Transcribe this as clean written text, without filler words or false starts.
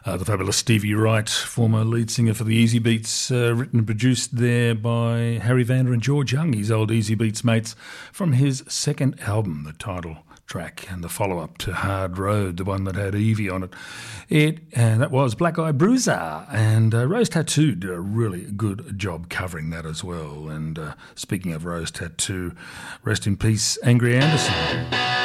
The fabulous Stevie Wright, former lead singer for the Easy Beats, written and produced there by Harry Vander and George Young, his old Easy Beats mates, from his second album, the title track and the follow-up to Hard Road, the one that had Evie on it. And that was Black Eye Bruiser, and Rose Tattoo did a really good job covering that as well. And speaking of Rose Tattoo, rest in peace, Angry Anderson.